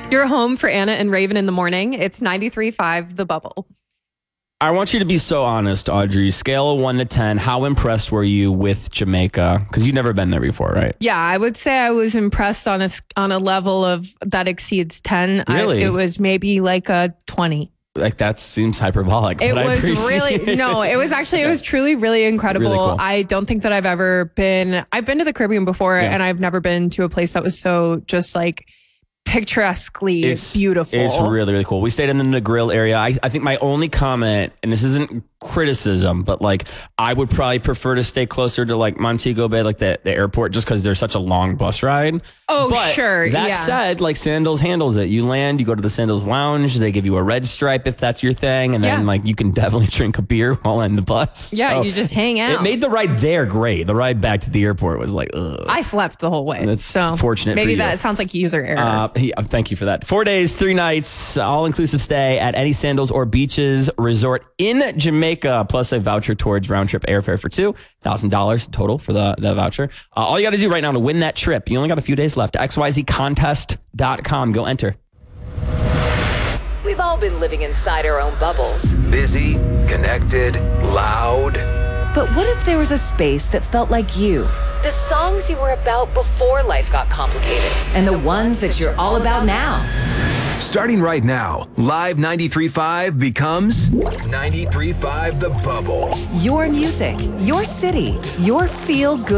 You're home for Anna and Raven in the morning. It's 93.5 The Bubble. I want you to be so honest, Audrey. Scale of 1 to 10, how impressed were you with Jamaica? Because you've never been there before, right? Yeah, I would say I was impressed on a level of that exceeds 10. Really? It was maybe like a 20. Like, that seems hyperbolic. It but was really, no, it was actually, it was truly really incredible. Really cool. I don't think that I've been to the Caribbean before, and I've never been to a place that was so just like picturesquely beautiful. It's really, really cool. We stayed in the Negril area. I think my only comment, and this isn't criticism, but like I would probably prefer to stay closer to like Montego Bay, like the airport, just because there's such a long bus ride. Oh, but sure. That said, like Sandals handles it. You land, you go to the Sandals Lounge. They give you a red stripe if that's your thing, and then like you can definitely drink a beer while in the bus. Yeah, so you just hang out. It made the ride there great. The ride back to the airport was like, ugh. I slept the whole way. That's so fortunate. Maybe for you. that sounds like user error. Thank you for that. 4 days, 3 nights, all-inclusive stay at any Sandals or Beaches resort in Jamaica, plus a voucher towards round-trip airfare for $2,000 total for the voucher. All you got to do right now to win that trip, you only got a few days left, xyzcontest.com. Go enter. We've all been living inside our own bubbles. Busy, connected, loud. But what if there was a space that felt like you? The songs you were about before life got complicated. And the ones that you're all about now. Starting right now, Live 93.5 becomes 93.5 The Bubble. Your music, your city, your feel-good